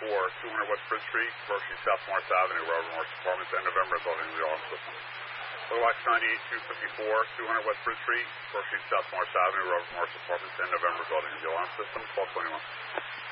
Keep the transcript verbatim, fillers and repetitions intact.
fifty-four, two hundred West Bridge Street, approaching South Morris Avenue, Robert Morris Apartments, and November building the alarm system. Watch ninety-eight, two fifty-four, two hundred West Bridge Street, approaching South Morris Avenue, Robert Morris Apartments, and November building the alarm system, twelve twenty-one.